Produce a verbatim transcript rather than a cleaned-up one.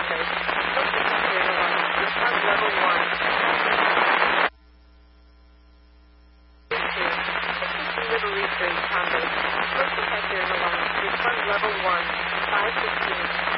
Research, Coastal Path Airlines, respond level one. Assisting Delivery Freight Convoy, Coastal Path Airlines, respond level one, five fifteen.